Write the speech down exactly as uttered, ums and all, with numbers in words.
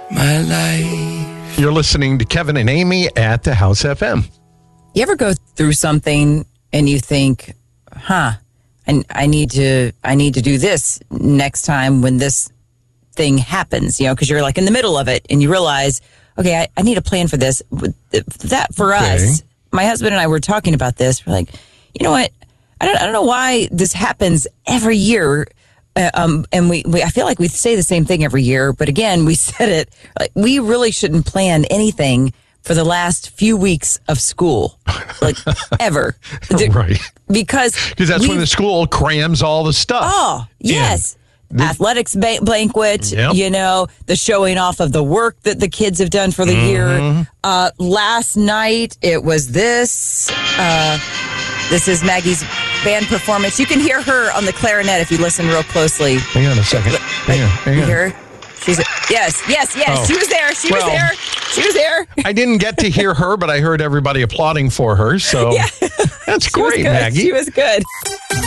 my life. You're listening to Kevin and Amy at the House F M. You ever go through something and you think, huh, I, I need to I need to do this next time when this thing happens, you know, because you're like in the middle of it and you realize, okay, I, I need a plan for this. That for Okay. us, my husband and I were talking about this. We're like, you know what? I don't I don't know why this happens every year. Uh, um, and we, we, I feel like we say the same thing every year, but again, we said it, like, we really shouldn't plan anything for the last few weeks of school, like ever. The- Right. Because Because that's when we've- the school crams all the stuff. Oh, yes. The- Athletics ba- banquet, Yep. you know, the showing off of the work that the kids have done for the Mm-hmm. year. Uh, last night, it was this. Uh, this is Maggie's band performance. You can hear her on the clarinet if you listen real closely. Hang on a second. Hang on, hang You on. hear her? She's yes, yes, yes. Oh. She was there. She Well, was there. She was there. I didn't get to hear her, but I heard everybody applauding for her. So Yeah. that's She was great, good. Maggie. She was good.